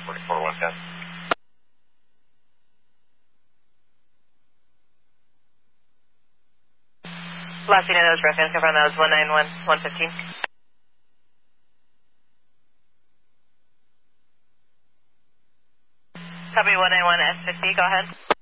4410. Last thing I know is reference, confirm that was 191-115. Copy 191 S50, go ahead.